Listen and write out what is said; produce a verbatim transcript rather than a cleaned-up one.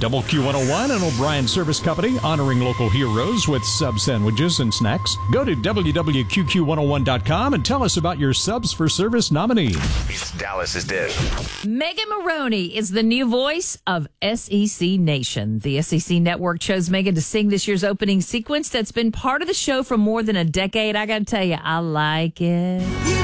Double Q one oh one and O'Brien Service Company, honoring local heroes with sub sandwiches and snacks. Go to W W Q Q one oh one dot com and tell us about your Subs for Service nominee. It's Dallas's dish. Megan Maroney is the new voice of S E C Nation. The S E C network chose Megan to sing this year's opening sequence that's been part of the show for more than a decade. I got to tell you, I like it.